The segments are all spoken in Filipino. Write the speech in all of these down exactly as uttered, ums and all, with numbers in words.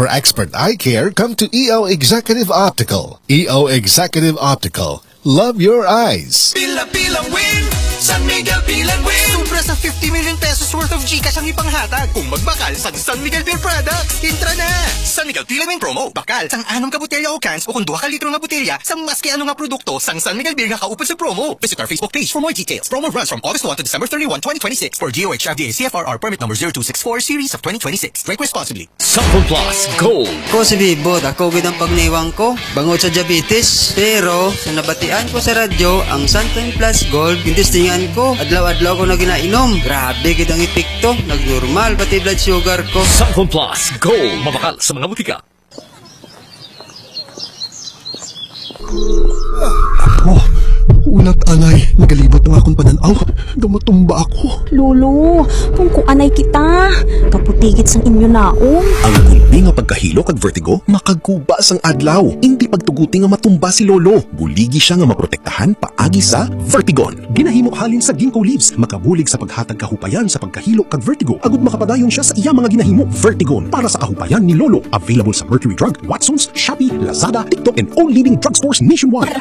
for expert eye care, come to E O Executive Optical. E O Executive Optical. Love your eyes. Pila-pilang win! San Miguel Pilang Win! Sobra sa fifty million pesos worth of Gcash ang ipanghatag kung magbakal sa San Miguel Beer Products. Intra na! San Miguel Pilang Win promo. Bakal sang anong ka botelya o cans o kung duha ka litro nga botelya sang maski anong nga produkto sang San Miguel Beer nga kaupan sa promo. Visit our Facebook page for more details. Promo runs from August first to December thirty-first, twenty twenty-six for G O H F D A C F R R permit number zero two six four series of twenty twenty-six. Drink responsibly. Sample Plus Gold. Ko si Bibot, ako gid ang pagnaiwang ko. Bangod sa diabetes, pero sa nabatian ko sa radyo, ang Sample Plus Gold, gintistingan ko. Adlaw-adlaw ko na ginainom. Grabe gid ang epekto. Nagnormal pati blood sugar ko. Sample Plus Gold. Mabakal sa mga butika. Ako, unat anay, nagalibot ng akong pananaw. Dumatumba ako. Lolo, kung kuanay kita, kaputigit sang inyo naong. Ang gulbi nga pagkahilo kag vertigo, makagkuba sang adlaw. Hindi pagtuguti nga matumba si Lolo. Buligi siya nga maprotektahan paagi sa Vertigon. Ginahimo halin sa ginkgo leaves, makabulig sa paghatag kahupayan sa pagkahilo kag vertigo. Agud makapadayon siya sa iya mga ginahimo. Vertigon para sa kahupayan ni Lolo. Available sa Mercury Drug, Watsons, Shopee, Lazada, TikTok, and all leading drugstores nationwide.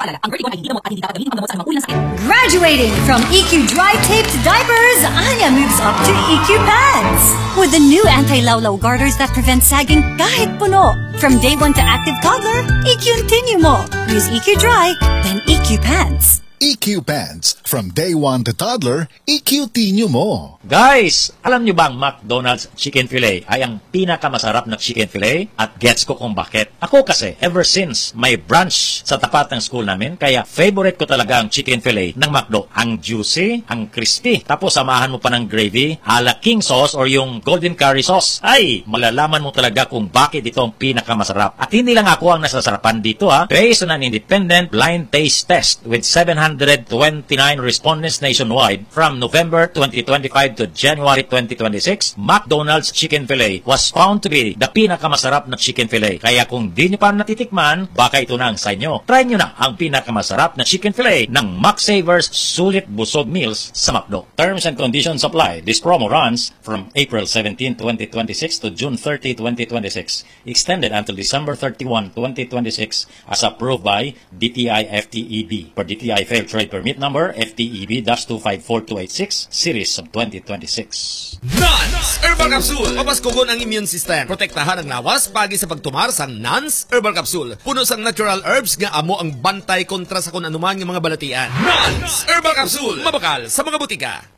Graduating from E Q Dry Taped Diapers, Anya moves up to E Q Pants. With the new anti-lawlaw garters that prevent sagging kahit puno. From day one to active toddler, E Q Continue mo. Use E Q Dry, then E Q Pants. E Q Pants. From day one to toddler, E Q Tinyo mo. Guys, alam nyo bang McDonald's Chicken Filet ay ang pinakamasarap na chicken filet? At gets ko kung bakit. Ako kasi, ever since may branch sa tapat ng school namin, kaya favorite ko talaga ang chicken filet ng McDo. Ang juicy, ang crispy. Tapos samahan mo pa ng gravy, ala king sauce or yung golden curry sauce. Ay, malalaman mo talaga kung bakit ito ang pinakamasarap. At hindi lang ako ang nasasarapan dito ha. Based on an independent blind taste test with seven hundred twenty-nine respondents nationwide from November twenty twenty-five to January twenty twenty-six, McDonald's Chicken Filet was found to be the pinakamasarap na chicken filet. Kaya kung di nyo pa natitikman, baka ito na ang sa inyo. Try nyo na ang pinakamasarap na chicken filet ng McSavers Sulit Busog Meals sa McDo. Terms and conditions apply. This promo runs from April seventeenth, twenty twenty-six to June thirtieth, twenty twenty-six. Extended until December thirty-first, twenty twenty-six as approved by D T I F T E B. For D T I Fair Trade Permit Number F T E B two five four two eight six Series of twenty twenty-six. Nans Herbal Capsule. Papaskogon ang immune system. Protektahan ang lawas pagi sa pagtumar sang Nans Herbal Capsule. Puno sang natural herbs nga amo ang bantay kontra sa kung anuman ng mga balatian. Nans Herbal Capsule. Mabakal sa mga butika.